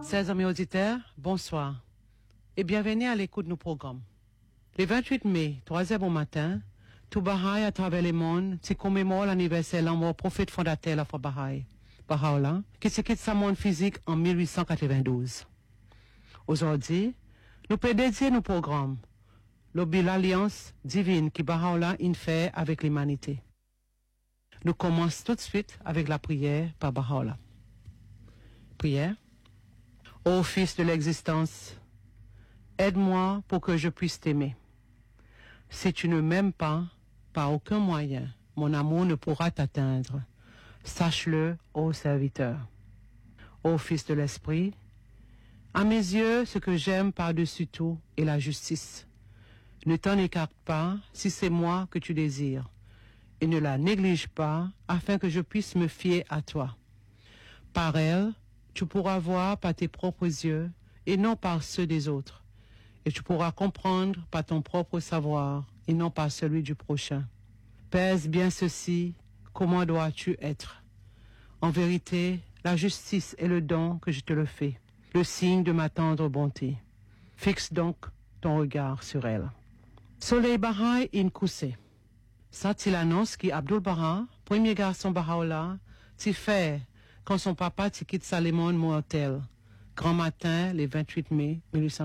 Chers amis auditeurs, bonsoir et bienvenue à l'écoute de nos programmes. Le 28 mai, 3h au matin, tout Baha'i à travers le monde se commémore l'anniversaire de la mort prophète fondateur de la foi Baha'i, Baha'u'llah, qui se quitte sa monde physique en 1892. Aujourd'hui, nous pouvons dédier nos programmes l'alliance divine qui Baha'u'llah fait avec l'humanité. Nous commençons tout de suite avec la prière par Baha'u'llah. Prière. Ô Fils de l'existence, aide-moi pour que je puisse t'aimer. Si tu ne m'aimes pas, par aucun moyen, mon amour ne pourra t'atteindre. Sache-le, ô serviteur. Ô Fils de l'Esprit, à mes yeux, ce que j'aime par-dessus tout est la justice. Ne t'en écarte pas si c'est moi que tu désires, et ne la néglige pas afin que je puisse me fier à toi. Par elle, tu pourras voir par tes propres yeux et non par ceux des autres. Et tu pourras comprendre par ton propre savoir et non par celui du prochain. Pèse bien ceci, comment dois-tu être? En vérité, la justice est le don que je te le fais, le signe de ma tendre bonté. Fixe donc ton regard sur elle. Soleil Baha'i in Koussé. Ça, c'est l'annonce qui Abdul Baha, premier garçon Baha'u'llah, t'y fait quand son papa t'y quitte sa monde mortel, grand matin, le 28 mai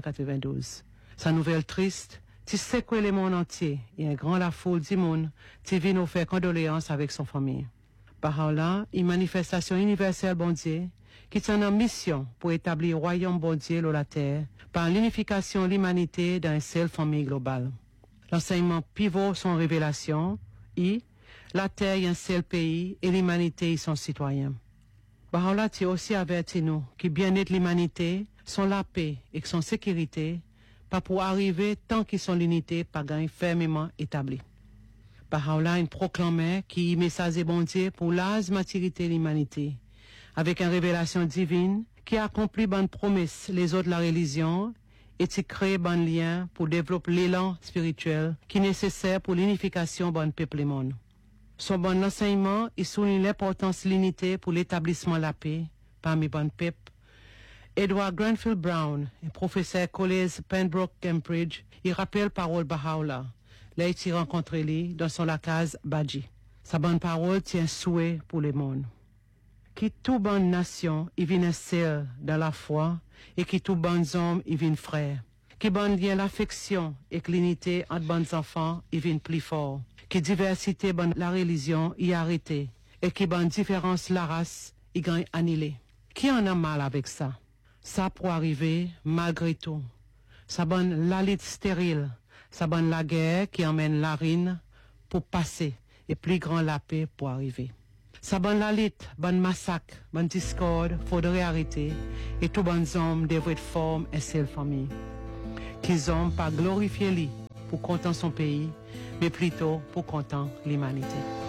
1892. Sa nouvelle triste, t'y secoué le monde entier, et un grand la foule du monde, t'y vient nous faire condoléances avec son famille. Baha'u'llah, une manifestation universelle bon Dieu, qui tient en mission pour établir le royaume bon Dieu sur la terre, par l'unification de l'humanité dans une seule famille globale. L'enseignement pivot son révélation, et la terre est un seul pays et l'humanité est son citoyen. Baha'u'llah t'a aussi averti nous que bien-être l'humanité, son la paix et son sécurité, pas pour arriver tant qu'ils sont l'unité, pas gagne fermement établi. Baha'u'llah proclamait qui message bon Dieu pour l'âge maturité de l'humanité, avec une révélation divine qui accomplit bonne promesse les autres de la religion et qui crée bon lien pour développer l'élan spirituel qui est nécessaire pour l'unification bon peuple et monde. Son bon enseignement et souligne l'importance de l'unité pour l'établissement de la paix parmi bon peuple. Edward Granfield Brown, un professeur collège Pembroke Cambridge, il rappelle parole Baha'u'llah, là il rencontré lui dans son lacase Badji. Sa bonne parole tient souhait pour le monde. Qui tout bonne nation y vienne seul dans la foi et qui tout bonnes hommes y viennent frères. Qui bonne lien l'affection et que l'unité entre bonnes enfants y viennent plus fort. Qui diversité bonne la religion y arrêté et qui bonne différence la race y gagne annulé. Qui en a mal avec ça? Ça pour arriver malgré tout. Ça bonne la lutte stérile, ça bonne la guerre qui emmène la rine pour passer et plus grand la paix pour arriver. Ça bonne la lutte, bonne massacre, bonne discorde, faudrait arrêter et tout bonnes hommes devraient former une seule famille. Qu'ils ont pas glorifié lui pour content son pays, mais plutôt pour content l'humanité.